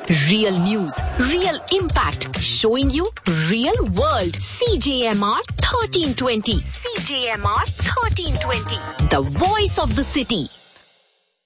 Real news, real impact, showing you real world. CJMR 1320. CJMR 1320. The voice of the city.